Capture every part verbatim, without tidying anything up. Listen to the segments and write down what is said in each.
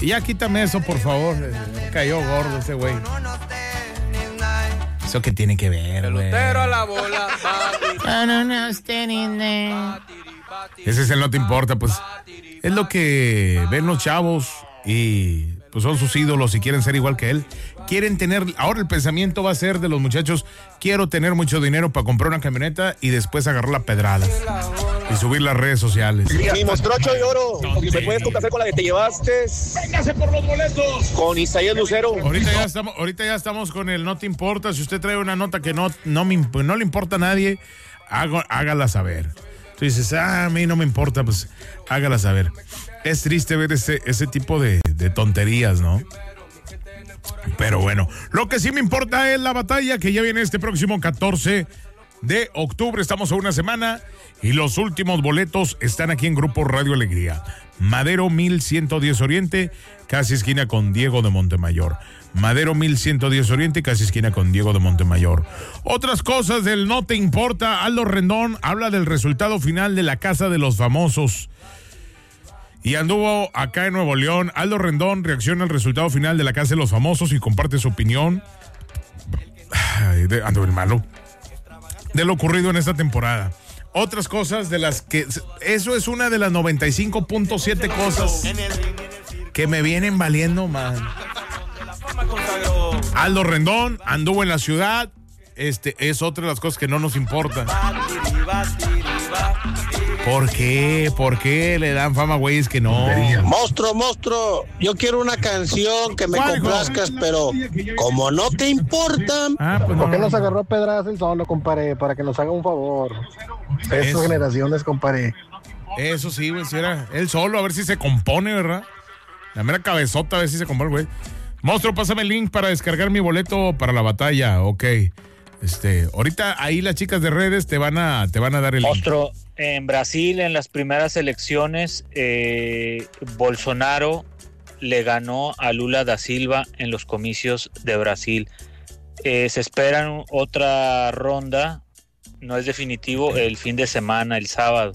Y ya quítame eso, por favor. Me cayó gordo ese güey. ¿Eso qué tiene que ver, güey? Pelotero a la bola. Ese es el no te importa, pues. Es lo que ven los chavos y pues son sus ídolos y quieren ser igual que él. Quieren tener, ahora el pensamiento va a ser de los muchachos, quiero tener mucho dinero para comprar una camioneta y después agarrar la pedrada y subir las redes sociales. Mi mostrocho de oro, ¿me puedes complacer con la que te llevaste? ¡Véngase por los boletos! Con Isaías Lucero. Ahorita ya estamos, ahorita ya estamos con el no te importa. Si usted trae una nota que no, no, me, no le importa a nadie, hago, hágala saber. Tú dices, ah, a mí no me importa, pues hágala saber. Es triste ver ese, ese tipo de, de tonterías, ¿no? Pero bueno, lo que sí me importa es la batalla que ya viene este próximo catorce de octubre. Estamos a una semana y los últimos boletos están aquí en Grupo Radio Alegría. Madero mil ciento diez Oriente, casi esquina con Diego de Montemayor. Madero mil ciento diez Oriente, casi esquina con Diego de Montemayor. Otras cosas del no te importa. Aldo Rendón habla del resultado final de la Casa de los Famosos. Y anduvo acá en Nuevo León. Aldo Rendón reacciona al resultado final de la Casa de los Famosos y comparte su opinión. Ay, de, ando bien malo. De lo ocurrido en esta temporada. Otras cosas de las que... Eso es una de las noventa y cinco punto siete cosas que me vienen valiendo, man. Aldo Rendón anduvo en la ciudad. Este es otra de las cosas que no nos importan. ¿Por qué? ¿Por qué le dan fama a güeyes que no? Monstruo, monstruo, yo quiero una canción que me complazcas, pero como no te importa. Ah, pues ¿Por no, qué no. nos agarró pedradas el solo, compadre? Para que nos haga un favor. Estas Eso. generaciones, compadre. Eso sí, güey, si era él solo, a ver si se compone, ¿verdad? La mera cabezota, a ver si se compone, güey. Monstruo, pásame el link para descargar mi boleto para la batalla, ok. Este, ahorita ahí las chicas de redes te van a, te van a dar el link. Monstruo, en Brasil, en las primeras elecciones, eh, Bolsonaro le ganó a Lula da Silva en los comicios de Brasil. Eh, se esperan otra ronda, no es definitivo, el fin de semana, el sábado.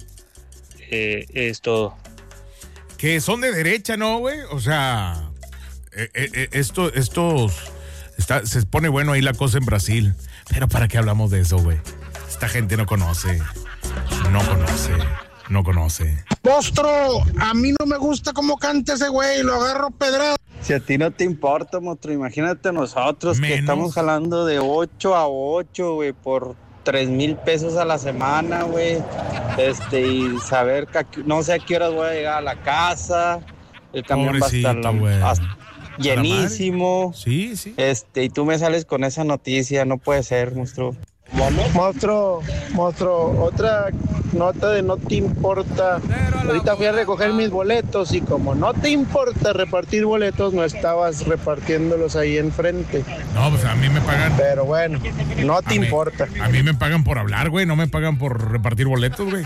Eh, es todo. Que son de derecha, ¿no, güey? O sea, eh, eh, esto, estos, está, se pone bueno ahí la cosa en Brasil. Pero ¿para qué hablamos de eso, güey? Esta gente no conoce, no conoce, no conoce. Monstruo, a mí no me gusta cómo canta ese güey, lo agarro pedrada. Si a ti no te importa, monstruo, imagínate nosotros Menos. que estamos jalando de ocho a ocho, güey, por tres mil pesos a la semana, güey. Este, y saber que aquí, no sé a qué horas voy a llegar a la casa. El camión Pobrecito, va a estar güey. hasta llenísimo. Sí, sí. Este, y tú me sales con esa noticia, no puede ser, monstruo. Monstruo, monstruo, otra nota de no te importa. Ahorita fui a recoger mis boletos y como no te importa repartir boletos, no estabas repartiéndolos ahí enfrente. No, pues a mí me pagan. Pero bueno, no te a mí- importa. A mí me pagan por hablar, güey, no me pagan por repartir boletos, güey.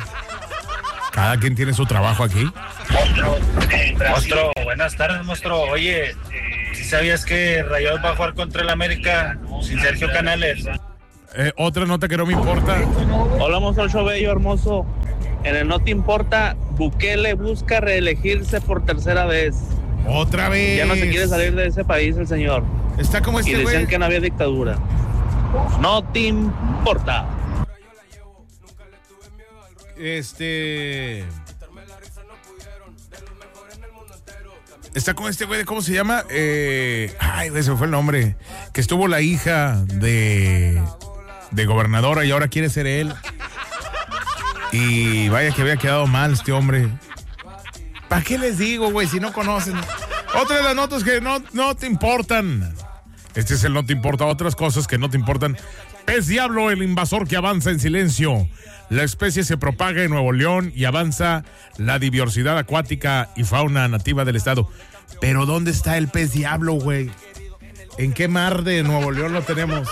Cada quien tiene su trabajo aquí. Monstruo, buenas tardes, monstruo. Oye, ¿sí sabías que Rayados va a jugar contra el América sin Sergio Canales? Eh, otra nota que no me importa. Hola, monstruo bello, hermoso. En el no te importa, Bukele busca reelegirse por tercera vez. Otra vez. Ya no se quiere salir de ese país el señor. Está como Y este decían güey. que no había dictadura. No te importa. Este. Está con este güey de cómo se llama. Eh, ay, güey, se me fue el nombre. Que estuvo la hija de. de gobernadora y ahora quiere ser él. Y vaya que había quedado mal este hombre. ¿Para qué les digo, güey, si no conocen? Otra de las notas que no, no te importan. Este es el no te importa. Otras cosas que no te importan. Pez diablo, el invasor que avanza en silencio. La especie se propaga en Nuevo León y avanza la diversidad acuática y fauna nativa del estado. Pero ¿dónde está el pez diablo, güey? ¿En qué mar de Nuevo León lo tenemos?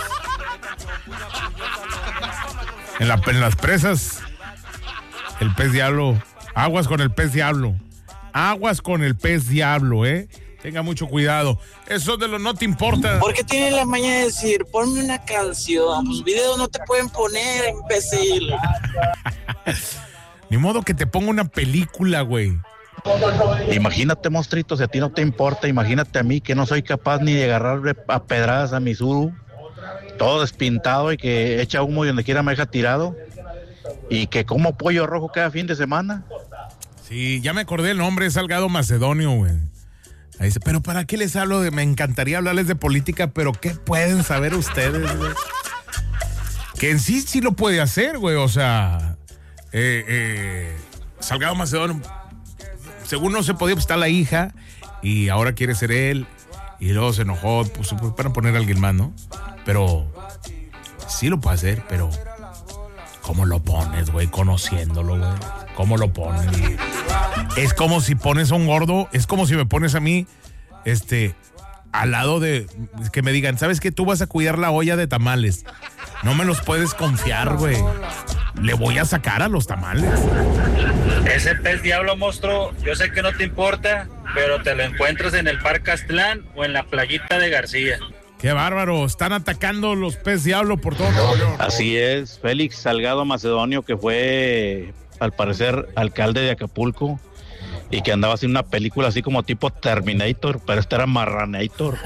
En, la, en las presas. El pez diablo. Aguas con el pez diablo. Aguas con el pez diablo, ¿eh? Tenga mucho cuidado. Eso de lo no te importa. ¿Por qué tiene la maña de decir, ponme una canción? Pues videos no te pueden poner, imbécil. Ni modo que te ponga una película, güey. Imagínate, monstruito, si a ti no te importa, imagínate a mí que no soy capaz ni de agarrarle a pedradas a mi Zuru, todo despintado y que echa humo y donde quiera me deja tirado, y que como pollo rojo cada fin de semana. Sí, ya me acordé el nombre, es Salgado Macedonio, güey. Ahí dice, pero ¿para qué les hablo de...? Me encantaría hablarles de política, pero ¿qué pueden saber ustedes, güey? Que en sí sí lo puede hacer, güey, o sea... Eh, eh, Salgado Macedonio, según no se podía, pues está la hija, y ahora quiere ser él, y luego se enojó, pues para poner a alguien más, ¿no? Pero sí lo puede hacer, pero ¿cómo lo pones, güey? Conociéndolo, güey. ¿Cómo lo pones? Es como si pones a un gordo, es como si me pones a mí, este, al lado de, que me digan, ¿sabes qué? Tú vas a cuidar la olla de tamales. No me los puedes confiar, güey. Le voy a sacar a los tamales. Ese pez diablo, monstruo, yo sé que no te importa, pero te lo encuentras en el Parque Aztlán o en la playita de García. Qué bárbaro, están atacando los pez diablo por todo Nuevo León. Así es, Félix Salgado Macedonio, que fue al parecer alcalde de Acapulco y que andaba haciendo una película así como tipo Terminator, pero este era Marranator.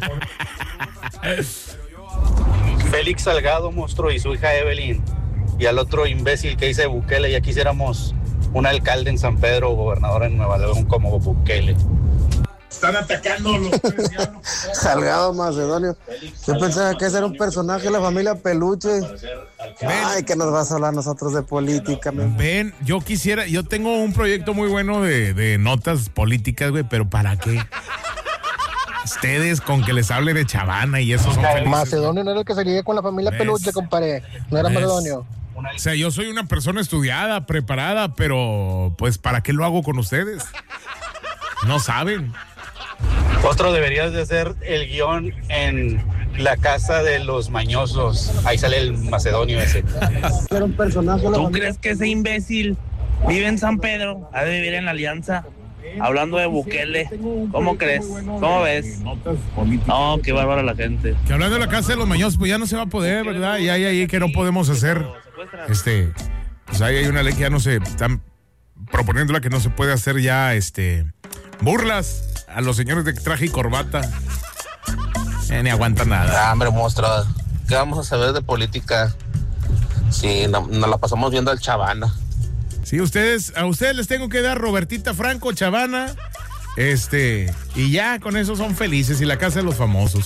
Félix Salgado, monstruo, y su hija Evelyn, y al otro imbécil que dice Bukele, ya quisiéramos un alcalde en San Pedro o gobernador en Nueva León como Bukele. Están atacando los pez diablo. Salgado Macedonio. Yo pensaba que ese era un personaje de la familia Peluche. Ay, que nos vas a hablar nosotros de política. Ven, ven, yo quisiera, yo tengo un proyecto muy bueno de, de notas políticas, güey, pero ¿para qué? Ustedes con que les hable de Chavana y eso son felices. Macedonio no era el que se ligue con la familia ¿Ves? Peluche, compadre. No era ¿Ves? Macedonio. O sea, yo soy una persona estudiada, preparada, pero pues ¿para qué lo hago con ustedes? No saben. Otro deberías de hacer el guión en la casa de los mañosos. Ahí sale el macedonio ese. Era un personaje de la ¿Tú familia. crees que ese imbécil vive en San Pedro? Ha de vivir en la Alianza. Hablando de Bukele, ¿cómo crees? ¿Cómo ves? No, qué bárbara la gente. Que hablando de la casa de los mañosos, pues ya no se va a poder, ¿verdad? Y hay ahí que no podemos hacer, este, pues ahí hay una ley que ya no se, están proponiéndola que no se puede hacer ya, este, burlas a los señores de traje y corbata. Eh, ni aguanta nada. Ah, hombre, monstruo, ¿qué vamos a saber de política? Si no, nos la pasamos viendo al Chavana. Sí, ustedes, a ustedes les tengo que dar Robertita Franco, Chavana, este, y ya con eso son felices, y la casa de los famosos.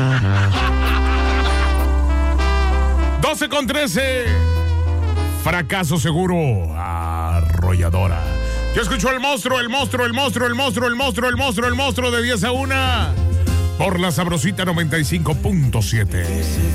doce con trece. Fracaso seguro. Arrolladora. Yo escucho el monstruo, el monstruo, el monstruo, el monstruo, el monstruo, el monstruo, el monstruo de diez a una. Por la Sabrosita noventa y cinco punto siete.